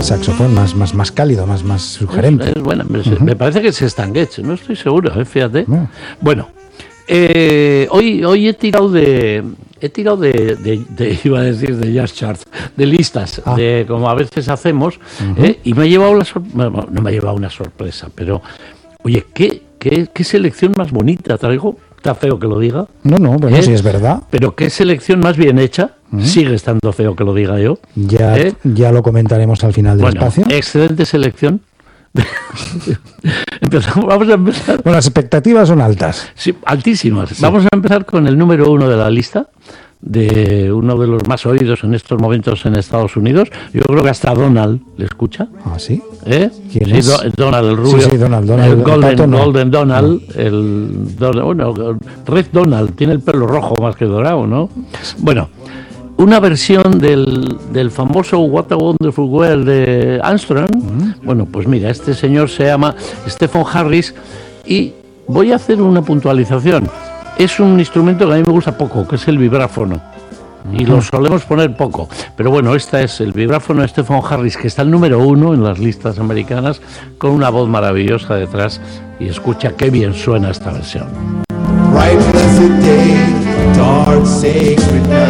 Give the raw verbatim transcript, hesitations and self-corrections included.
saxofón, más, más, más cálido, más, más sugerente. Es, es buena, me, Uh-huh. me parece que es Stan Getz, no estoy seguro, eh, fíjate. Uh-huh. Bueno, eh, hoy, hoy he tirado de... He tirado de, de, de, iba a decir, de jazz chart, de listas, ah. de como a veces hacemos, uh-huh. eh, y me ha llevado la sor- no, no me ha llevado una sorpresa, pero, oye, ¿qué, qué, qué selección más bonita traigo? ¿Está feo que lo diga? No, no, bueno, ¿Eh? sí es verdad. Pero qué selección más bien hecha, uh-huh. sigue estando feo que lo diga yo. Ya, ¿Eh? ya lo comentaremos al final del bueno, espacio. Excelente selección. Empezamos, vamos a empezar. Bueno, las expectativas son altas. Sí, altísimas. Sí. Vamos a empezar con el número uno de la lista, de uno de los más oídos en estos momentos en Estados Unidos. Yo creo que hasta Donald le escucha. ¿Ah, sí? ¿Eh? ¿Quién sí, es? Do, Donald, el rubio. Sí, sí, Donald, Donald. El Golden, Pato, no. Golden Donald. No. El, bueno, Red Donald. Tiene el pelo rojo más que dorado, ¿no? Bueno, una versión del, del famoso What a Wonderful World de Armstrong. Uh-huh. Bueno, pues mira, este señor se llama Stephen Harris y voy a hacer una puntualización. Es un instrumento que a mí me gusta poco, que es el vibráfono. Uh-huh. Y lo solemos poner poco. Pero bueno, este es el vibráfono de Stephen Harris, que está el número uno en las listas americanas, con una voz maravillosa detrás. Y escucha qué bien suena esta versión. Right blessed day, dark sacred night.